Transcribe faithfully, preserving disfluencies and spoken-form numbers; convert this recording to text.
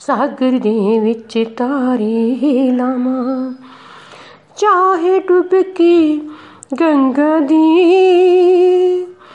सागर दे विच तारे लावां, चाहे डुबकी गंगा दी